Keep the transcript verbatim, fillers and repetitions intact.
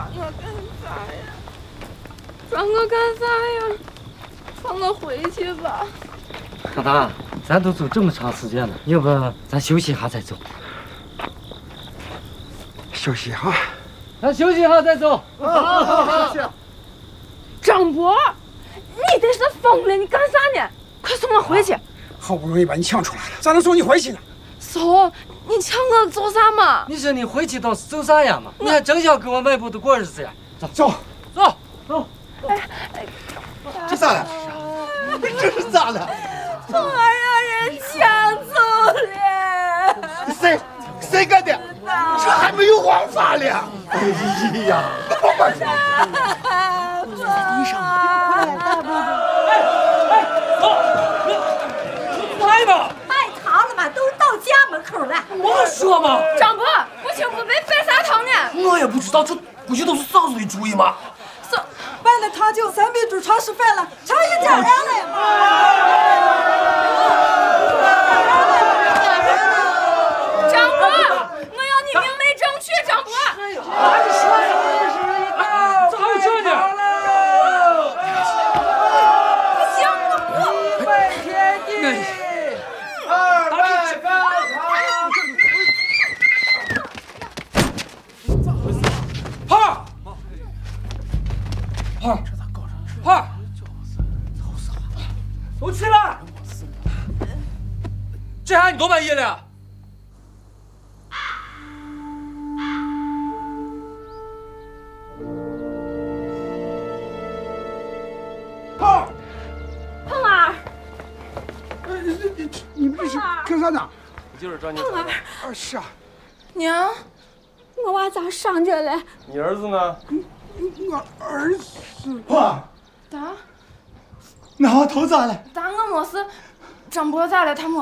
我干啥呀？让我干啥呀？放我回去吧。 大大，咱都走这么长时间了，要不咱休息一下再走？ 休息哈。 咱休息一下再走。 好好好，休息。 张博，你这是疯了！你干啥呢？快送我回去！ 好不容易把你抢出来了，咋能送你回去呢？ 送你抢我做啥嘛？ 你说你回去倒是走啥呀嘛？你还真想跟我卖步的过日子呀？走走走走。 哎哎， 这咋了？这是咋了？ 凤儿让人抢走了。 谁谁干的？这还没有王法了。哎呀，不管你。 地上，大伯伯。 哎哎，走，来吧。 卖糖了嘛，都到家门口了。 我说嘛， 张伯，不清不白摆啥糖呢？ 我也不知道，这估计都是嫂子的主意嘛。 是，办了糖酒，三杯猪肠吃饭了，尝一家人了嘛。 张伯，我要你明媒正娶，张伯。 还是说呀，这还有这呢？ 不行，我不。拜天地，二拜高堂。 胖儿，胖儿，胖儿，都起来！这下你多满意了？ 胖， 胖儿， 呃，你你你们这是干啥呢？ 就是找你。 胖儿， 啊，是啊。 娘，我娃咋伤着了？ 你儿子呢？ 我儿子。胖， 大那我头咋了？ 大我没事，张博咋了？他没。